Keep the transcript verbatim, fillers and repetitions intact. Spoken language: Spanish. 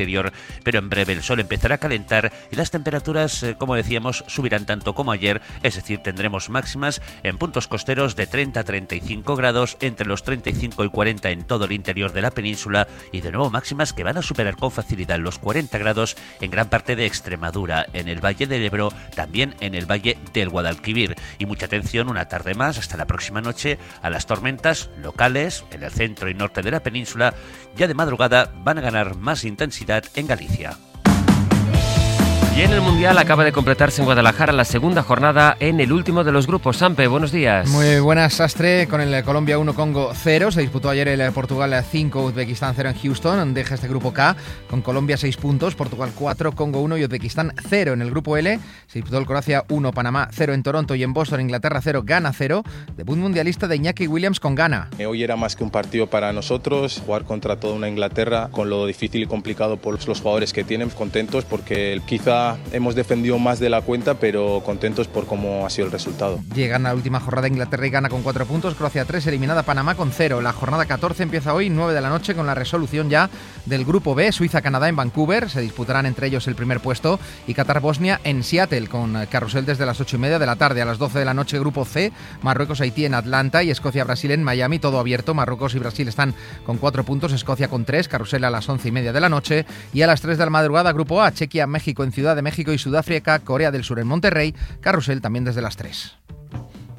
exterior, pero en breve el sol empezará a calentar y las temperaturas, eh, como decíamos, subirán tanto como ayer, es decir, tendremos máximas en puntos costeros de treinta a treinta y cinco grados, entre los treinta y cinco y cuarenta en todo el interior de la península y de nuevo máximas que van a superar con facilidad los cuarenta grados en gran parte de Extremadura, en el Valle del Ebro, también en el Valle del Guadalquivir. Y mucha atención una tarde más, hasta la próxima noche, a las tormentas locales en el centro y norte de la península. Ya de madrugada van a ganar más intensidad en Galicia. Y en el Mundial acaba de completarse en Guadalajara la segunda jornada en el último de los grupos. Sampe, buenos días. Muy buenas, Sastre. Con el Colombia uno, Congo cero. Se disputó ayer el Portugal cinco, Uzbekistán cero en Houston. Deja este grupo K con Colombia seis puntos, Portugal cuatro, Congo uno y Uzbekistán cero. En el grupo L se disputó el Croacia uno, Panamá cero en Toronto y en Boston, Inglaterra cero, Ghana cero. Debut mundialista de Iñaki Williams con Ghana. Hoy era más que un partido para nosotros, jugar contra toda una Inglaterra, con lo difícil y complicado por los jugadores que tienen. Contentos porque quizá hemos defendido más de la cuenta, pero contentos por cómo ha sido el resultado. Llegan a la última jornada Inglaterra y Ghana con cuatro puntos, Croacia tres, eliminada Panamá con cero. La jornada catorce empieza hoy, nueve de la noche, con la resolución ya del grupo B, Suiza-Canadá en Vancouver. Se disputarán entre ellos el primer puesto y Qatar-Bosnia en Seattle, con carrusel desde las ocho y media de la tarde. A las doce de la noche, grupo C, Marruecos-Haití en Atlanta y Escocia-Brasil en Miami, todo abierto. Marruecos y Brasil están con cuatro puntos, Escocia con tres, carrusel a las once y media de la noche. Y a las tres de la madrugada, grupo A, Chequia-México en Ciudad de México y Sudáfrica, Corea del Sur en Monterrey, carrusel también desde las tres.